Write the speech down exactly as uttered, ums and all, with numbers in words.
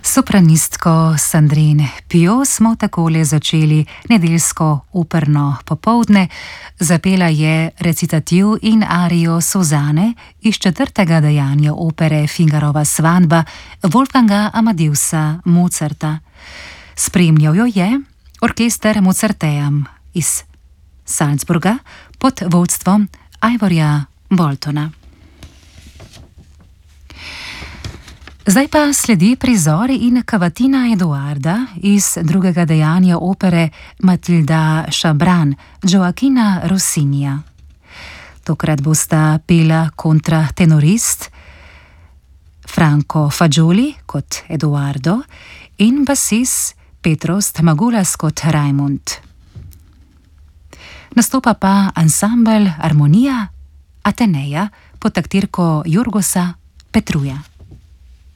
Sopranistko Sandrine Pio smo takole začeli nedeljsko operno popoldne. Zapela je recitativ in arijo Suzane iz četrtega dejanja opere Fingarova svatba Wolfganga Amadeusa Mozarta. Spremljal jo je orkester Mozarteum iz Salzburga pod vodstvom Ivorja Boltona. Zdaj pa sledi prizor in kavatina Eduarda iz drugega dejanja opere Matilda Chabran Gioachina Rossinija. Tokrat bosta pela kontratenorist Franco Fagioli kot Eduardo in basist Petros Magulas kot Raimund. Nastopa pa ansambel Armonija Ateneja pod taktirko Jorgosa Petruja.